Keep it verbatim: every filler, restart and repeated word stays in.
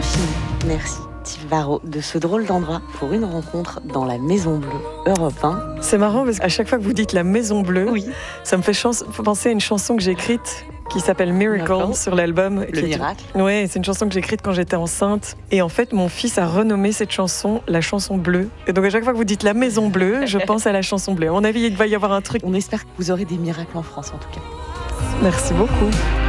infini. Merci Thylle Varraud de ce drôle d'endroit pour une rencontre dans la Maison Bleue Europe un. C'est marrant parce qu'à chaque fois que vous dites la Maison Bleue, Oui. ça me fait chans- penser à une chanson que j'ai écrite qui s'appelle Miracle Miracle. sur l'album. Le miracle. Oui, c'est une chanson que j'ai écrite quand j'étais enceinte. Et en fait, mon fils a renommé cette chanson la chanson bleue. Et donc à chaque fois que vous dites la Maison Bleue, je pense à la chanson bleue. À mon avis, il va y avoir un truc. On espère que vous aurez des miracles en France en tout cas. Merci beaucoup.